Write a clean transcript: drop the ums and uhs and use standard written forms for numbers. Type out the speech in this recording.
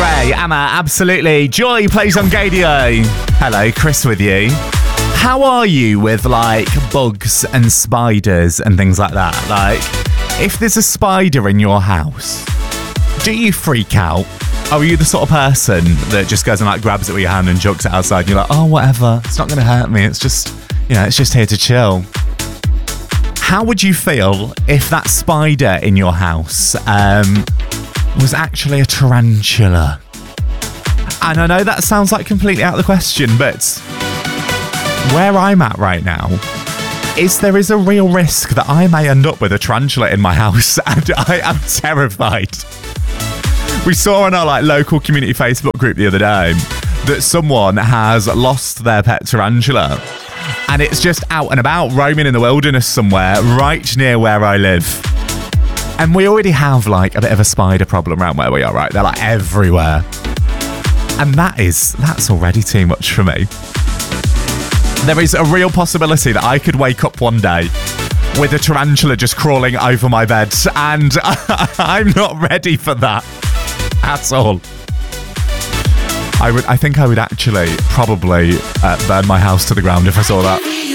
Ray, Amma, absolutely. Joy plays on Gadio. Hello, Chris with you. How are you with like bugs and spiders and things like that? Like, if there's a spider in your house, do you freak out? Or are you the sort of person that just goes and like grabs it with your hand and chucks it outside and you're like, oh, whatever, it's not going to hurt me. It's just, it's just here to chill. How would you feel if that spider in your house was actually a tarantula? And I know that sounds like completely out of the question, but where I'm at right now is there is a real risk that I may end up with a tarantula in my house, and I am terrified. We saw on our like local community Facebook group the other day that someone has lost their pet tarantula, and it's just out and about roaming in the wilderness somewhere right near where I live. And we already have like a bit of a spider problem around where we are, right? They're like everywhere. And that's already too much for me. There is a real possibility that I could wake up one day with a tarantula just crawling over my bed, and I'm not ready for that at all. I think I would actually probably burn my house to the ground if I saw that.